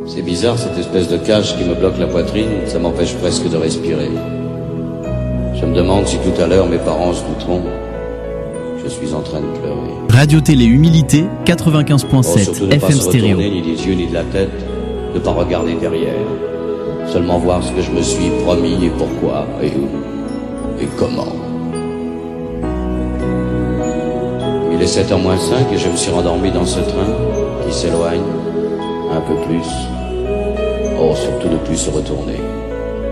C'est bizarre, cette espèce de cage qui me bloque la poitrine, ça m'empêche presque de respirer. Je me demande si tout à l'heure mes parents se douteront. Je suis en train de pleurer. Radio-Télé Humilité, 95.7 surtout ne pas FM se stéréo. retourner, ni des yeux, ni de la tête, ne pas regarder derrière. Seulement voir ce que je me suis promis et pourquoi, et où, et comment. Il est 7h moins 5 et je me suis rendormi dans ce train qui s'éloigne un peu plus. Oh, surtout ne plus se retourner.